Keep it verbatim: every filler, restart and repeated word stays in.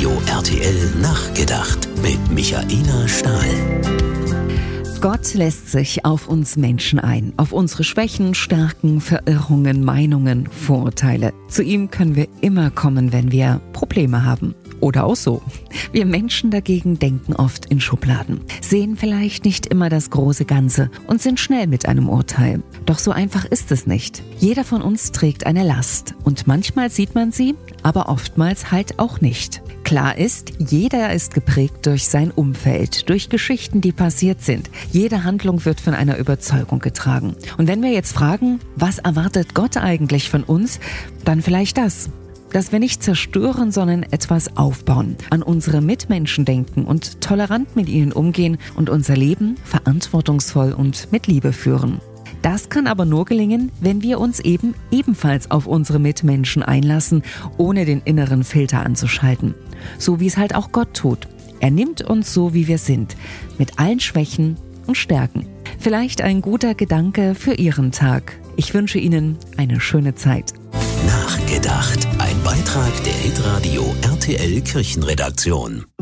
Hitradio R T L Nachgedacht mit Michaela Stahl. Gott lässt sich auf uns Menschen ein, auf unsere Schwächen, Stärken, Verirrungen, Meinungen, Vorurteile. Zu ihm können wir immer kommen, wenn wir Probleme haben. Oder auch so. Wir Menschen dagegen denken oft in Schubladen, sehen vielleicht nicht immer das große Ganze und sind schnell mit einem Urteil. Doch so einfach ist es nicht. Jeder von uns trägt eine Last und manchmal sieht man sie, aber oftmals halt auch nicht. Klar ist, jeder ist geprägt durch sein Umfeld, durch Geschichten, die passiert sind. Jede Handlung wird von einer Überzeugung getragen. Und wenn wir jetzt fragen, was erwartet Gott eigentlich von uns, dann vielleicht das. Dass wir nicht zerstören, sondern etwas aufbauen, an unsere Mitmenschen denken und tolerant mit ihnen umgehen und unser Leben verantwortungsvoll und mit Liebe führen. Das kann aber nur gelingen, wenn wir uns eben ebenfalls auf unsere Mitmenschen einlassen, ohne den inneren Filter anzuschalten. So wie es halt auch Gott tut. Er nimmt uns so, wie wir sind, mit allen Schwächen und Stärken. Vielleicht ein guter Gedanke für Ihren Tag. Ich wünsche Ihnen eine schöne Zeit. Nachgedacht. Ein Beitrag der Hitradio R T L Kirchenredaktion.